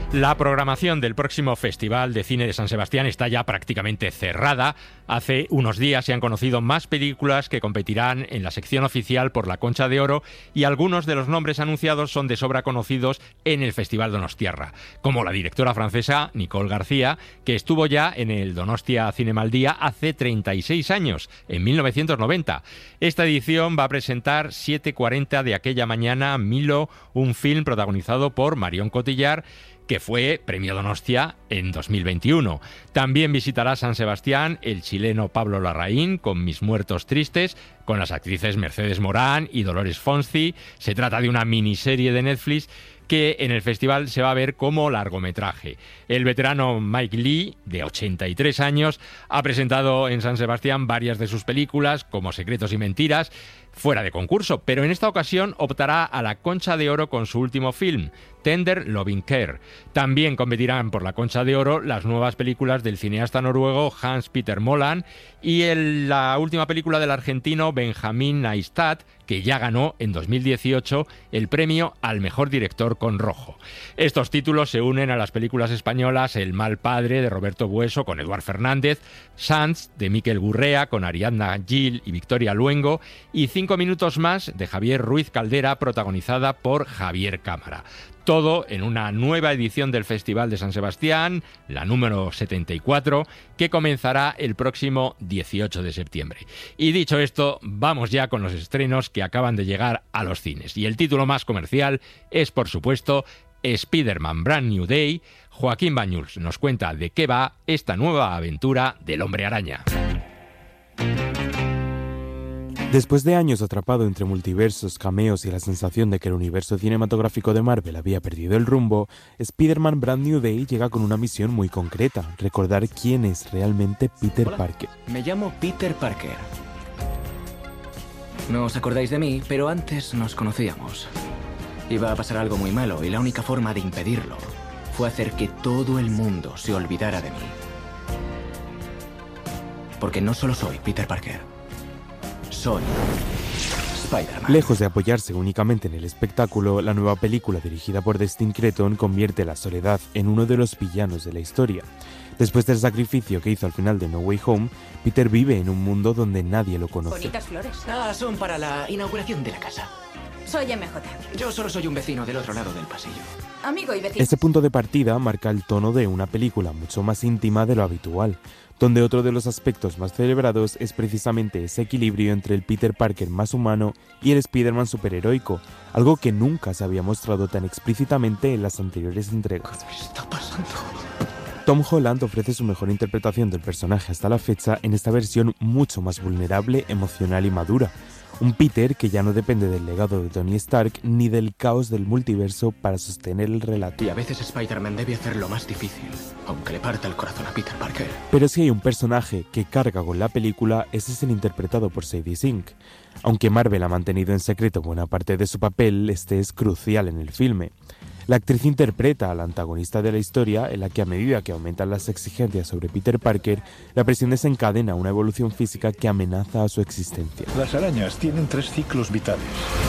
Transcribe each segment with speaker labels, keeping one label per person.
Speaker 1: La programación del próximo Festival de Cine de San Sebastián está ya prácticamente cerrada. Hace unos días se han conocido más películas que competirán en la sección oficial por la Concha de Oro y algunos de los nombres anunciados son de sobra conocidos en el Festival Donostiarra, como la directora francesa Nicole García, que estuvo ya en el Donostia Cinema al Día hace 36 años, en 1990. Esta edición va a presentar 7:40 de aquella mañana Milo, un film protagonizado por Marion Cotillard, que fue premio Donostia en 2021. También visitará San Sebastián el chileno Pablo Larraín con Mis muertos tristes, con las actrices Mercedes Morán y Dolores Fonzi. Se trata de una miniserie de Netflix que en el festival se va a ver como largometraje. El veterano Mike Leigh, de 83 años, ha presentado en San Sebastián varias de sus películas, como Secretos y mentiras, fuera de concurso, pero en esta ocasión optará a la Concha de Oro con su último film, Tender Loving Care. También competirán por la Concha de Oro las nuevas películas del cineasta noruego Hans Peter Moland y la última película del argentino Benjamín Neistat, que ya ganó en 2018 el premio al mejor director con Rojo. Estos títulos se unen a las películas españolas El mal padre, de Roberto Bueso con Eduard Fernández, Sants, de Miquel Gurrea con Ariadna Gil y Victoria Luengo, y 5 minutos más, de Javier Ruiz Caldera, protagonizada por Javier Cámara. Todo en una nueva edición del Festival de San Sebastián, la número 74, que comenzará el próximo 18 de septiembre. Y dicho esto, vamos ya con los estrenos que acaban de llegar a los cines. Y el título más comercial es, por supuesto, Spider-Man Brand New Day. Joaquín Banyuls nos cuenta de qué va esta nueva aventura del Hombre Araña.
Speaker 2: Después de años atrapado entre multiversos, cameos y la sensación de que el universo cinematográfico de Marvel había perdido el rumbo, Spider-Man Brand New Day llega con una misión muy concreta: recordar quién es realmente Peter Parker.
Speaker 3: Me llamo Peter Parker. No os acordáis de mí, pero antes nos conocíamos. Iba a pasar algo muy malo y la única forma de impedirlo fue hacer que todo el mundo se olvidara de mí. Porque no solo soy Peter Parker. Soy Spider-Man.
Speaker 2: Lejos de apoyarse únicamente en el espectáculo, la nueva película dirigida por Destin Cretton convierte la soledad en uno de los villanos de la historia. Después del sacrificio que hizo al final de No Way Home, Peter vive en un mundo donde nadie lo conoce.
Speaker 4: Bonitas flores.
Speaker 3: Son para la inauguración de la casa.
Speaker 4: Soy MJ.
Speaker 3: Yo solo soy un vecino del otro lado del pasillo.
Speaker 4: Amigo y vecino.
Speaker 2: Este punto de partida marca el tono de una película mucho más íntima de lo habitual, donde otro de los aspectos más celebrados es precisamente ese equilibrio entre el Peter Parker más humano y el Spider-Man superheroico, algo que nunca se había mostrado tan explícitamente en las anteriores entregas.
Speaker 3: ¿Qué está pasando?
Speaker 2: Tom Holland ofrece su mejor interpretación del personaje hasta la fecha en esta versión mucho más vulnerable, emocional y madura. Un Peter que ya no depende del legado de Tony Stark ni del caos del multiverso para sostener el relato.
Speaker 3: Y a veces Spider-Man debe hacer lo más difícil, aunque le parta el corazón a Peter Parker.
Speaker 2: Pero si hay un personaje que carga con la película, ese es el interpretado por Sadie Sink. Aunque Marvel ha mantenido en secreto buena parte de su papel, este es crucial en el filme. La actriz interpreta a la antagonista de la historia, en la que a medida que aumentan las exigencias sobre Peter Parker, la presión desencadena una evolución física que amenaza a su existencia.
Speaker 5: Las arañas tienen 3 ciclos vitales.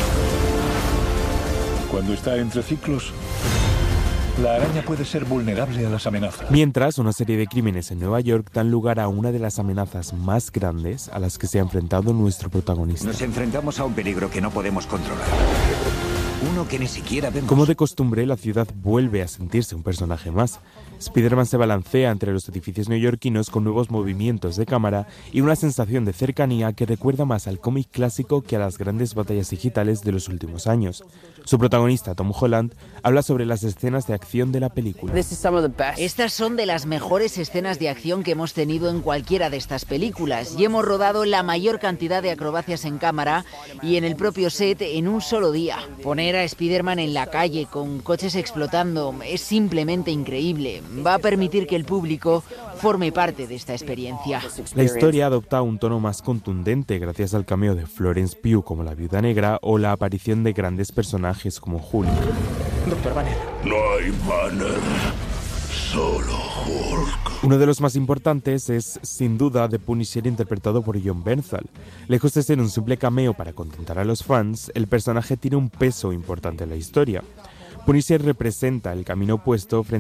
Speaker 5: Cuando está entre ciclos, la araña puede ser vulnerable a las amenazas.
Speaker 2: Mientras, una serie de crímenes en Nueva York dan lugar a una de las amenazas más grandes a las que se ha enfrentado nuestro protagonista.
Speaker 6: Nos enfrentamos a un peligro que no podemos controlar. Uno que ni siquiera vemos.
Speaker 2: Como de costumbre, la ciudad vuelve a sentirse un personaje más. Spider-Man se balancea entre los edificios neoyorquinos con nuevos movimientos de cámara y una sensación de cercanía que recuerda más al cómic clásico que a las grandes batallas digitales de los últimos años. Su protagonista, Tom Holland, habla sobre las escenas de acción de la película.
Speaker 7: Estas son de las mejores escenas de acción que hemos tenido en cualquiera de estas películas y hemos rodado la mayor cantidad de acrobacias en cámara y en el propio set en un solo día. Poner a Spider-Man en la calle con coches explotando es simplemente increíble. Va a permitir que el público forme parte de esta experiencia.
Speaker 2: La historia adopta un tono más contundente gracias al cameo de Florence Pugh como la Viuda Negra o la aparición de grandes personajes como Hulk.
Speaker 3: Doctor Banner.
Speaker 5: No hay Banner, solo Hulk.
Speaker 2: Uno de los más importantes es, sin duda, The Punisher, interpretado por Jon Bernthal. Lejos de ser un simple cameo para contentar a los fans, el personaje tiene un peso importante en la historia. Punisher representa el camino opuesto frente